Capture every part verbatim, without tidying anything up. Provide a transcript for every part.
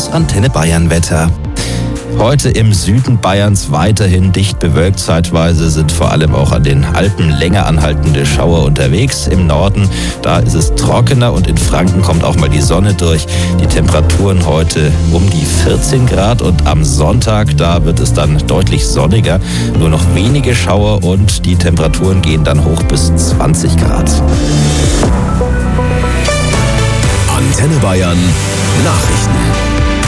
Das Antenne Bayern Wetter. Heute im Süden Bayerns weiterhin dicht bewölkt. Zeitweise sind vor allem auch an den Alpen länger anhaltende Schauer unterwegs. Im Norden, da ist es trockener und in Franken kommt auch mal die Sonne durch. Die Temperaturen heute um die vierzehn Grad und am Sonntag, da wird es dann deutlich sonniger. Nur noch wenige Schauer und die Temperaturen gehen dann hoch bis zwanzig Grad. Antenne Bayern Nachrichten.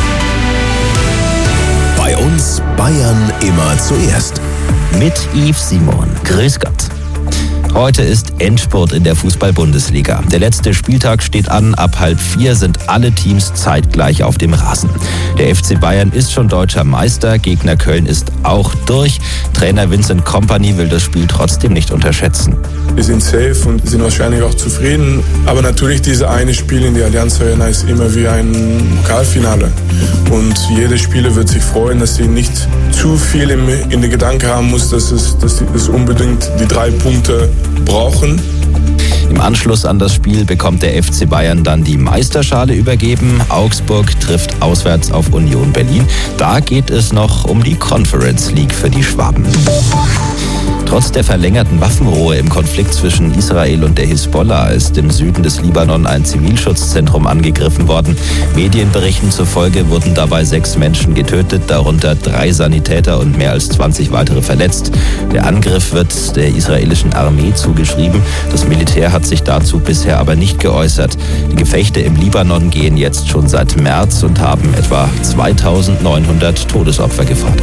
Bei uns Bayern immer zuerst. Mit Yves Simon. Grüß Gott. Heute ist Endspurt in der Fußball-Bundesliga. Der letzte Spieltag steht an. Ab halb vier sind alle Teams zeitgleich auf dem Rasen. Der F C Bayern ist schon deutscher Meister. Gegner Köln ist auch durch. Trainer Vincent Kompany will das Spiel trotzdem nicht unterschätzen. Wir sind safe und sind wahrscheinlich auch zufrieden. Aber natürlich, dieses eine Spiel in der Allianz Arena ist immer wie ein Pokalfinale. Und jeder Spieler wird sich freuen, dass sie nicht zu viel in den Gedanken haben muss, dass es, dass es unbedingt die drei Punkte brauchen. Im Anschluss an das Spiel bekommt der F C Bayern dann die Meisterschale übergeben. Augsburg trifft auswärts auf Union Berlin. Da geht es noch um die Conference League für die Schwaben. Trotz der verlängerten Waffenruhe im Konflikt zwischen Israel und der Hisbollah ist im Süden des Libanon ein Zivilschutzzentrum angegriffen worden. Medienberichten zufolge wurden dabei sechs Menschen getötet, darunter drei Sanitäter und mehr als zwanzig weitere verletzt. Der Angriff wird der israelischen Armee zugeschrieben. Das Militär hat sich dazu bisher aber nicht geäußert. Die Gefechte im Libanon gehen jetzt schon seit März und haben etwa zweitausendneunhundert Todesopfer gefordert.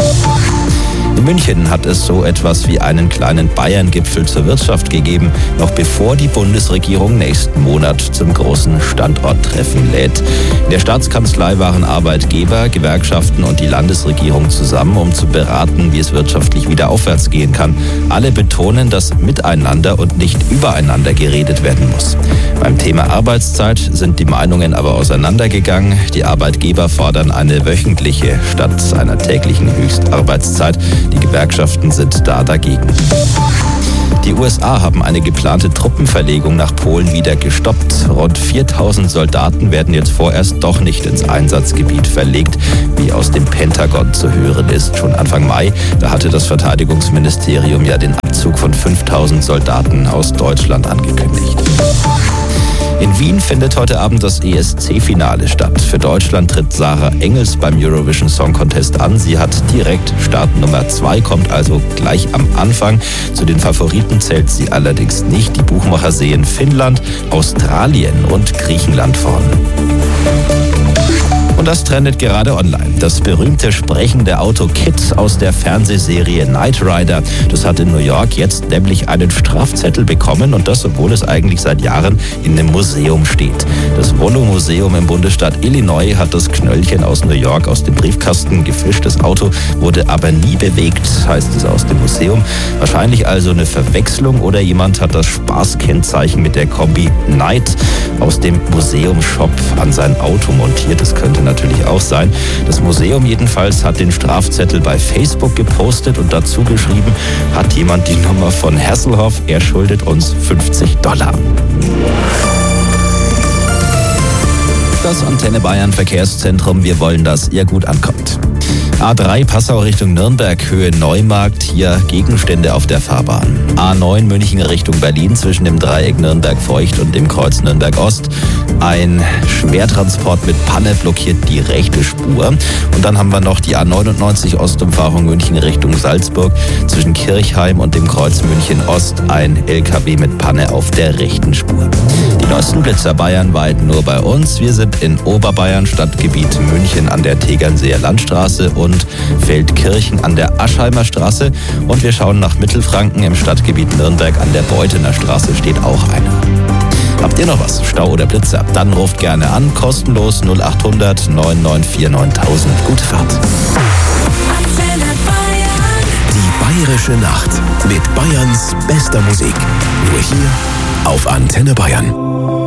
In München hat es so etwas wie einen kleinen Bayern-Gipfel zur Wirtschaft gegeben, noch bevor die Bundesregierung nächsten Monat zum großen Standorttreffen lädt. In der Staatskanzlei waren Arbeitgeber, Gewerkschaften und die Landesregierung zusammen, um zu beraten, wie es wirtschaftlich wieder aufwärts gehen kann. Alle betonen, dass miteinander und nicht übereinander geredet werden muss. Beim Thema Arbeitszeit sind die Meinungen aber auseinandergegangen. Die Arbeitgeber fordern eine wöchentliche statt einer täglichen Höchstarbeitszeit. Die Gewerkschaften sind da dagegen. Die U S A haben eine geplante Truppenverlegung nach Polen wieder gestoppt. Rund viertausend Soldaten werden jetzt vorerst doch nicht ins Einsatzgebiet verlegt, wie aus dem Pentagon zu hören ist. Schon Anfang Mai, da hatte das Verteidigungsministerium ja den Abzug von fünftausend Soldaten aus Deutschland angekündigt. In Wien findet heute Abend das E S C-Finale statt. Für Deutschland tritt Sarah Engels beim Eurovision Song Contest an. Sie hat direkt Startnummer zwei, kommt also gleich am Anfang. Zu den Favoriten zählt sie allerdings nicht. Die Buchmacher sehen Finnland, Australien und Griechenland vorn. Und das trendet gerade online. Das berühmte sprechende Auto Kit aus der Fernsehserie Knight Rider, das hat in New York jetzt nämlich einen Strafzettel bekommen und das, obwohl es eigentlich seit Jahren in einem Museum steht. Das Volo-Museum im Bundesstaat Illinois hat das Knöllchen aus New York aus dem Briefkasten gefischt. Das Auto wurde aber nie bewegt, heißt es aus dem Museum. Wahrscheinlich also eine Verwechslung oder jemand hat das Spaßkennzeichen mit der Kombi Knight aus dem Museumshop an sein Auto montiert. Das könnte natürlich auch sein. Das Museum jedenfalls hat den Strafzettel bei Facebook gepostet und dazu geschrieben, hat jemand die Nummer von Hasselhoff, er schuldet uns fünfzig Dollar. Das Antenne Bayern Verkehrszentrum, wir wollen, dass ihr gut ankommt. A drei Passau Richtung Nürnberg, Höhe Neumarkt, hier Gegenstände auf der Fahrbahn. A neun München Richtung Berlin zwischen dem Dreieck Nürnberg-Feucht und dem Kreuz Nürnberg-Ost. Ein Schwertransport mit Panne blockiert die rechte Spur. Und dann haben wir noch die A neunundneunzig Ostumfahrung München Richtung Salzburg. Zwischen Kirchheim und dem Kreuz München-Ost ein L K W mit Panne auf der rechten Spur. Die neuesten Blitzer bayernweit nur bei uns. Wir sind in Oberbayern, Stadtgebiet München an der Tegernseer Landstraße und Feldkirchen an der Aschheimer Straße. Und wir schauen nach Mittelfranken im Stadtgebiet Nürnberg an der Beuthener Straße steht auch einer. Habt ihr noch was? Stau oder Blitzer? Dann ruft gerne an, kostenlos null acht hundert neun neun vier neuntausend. Gute Fahrt. Die Bayerische Nacht mit Bayerns bester Musik. Nur hier auf Antenne Bayern.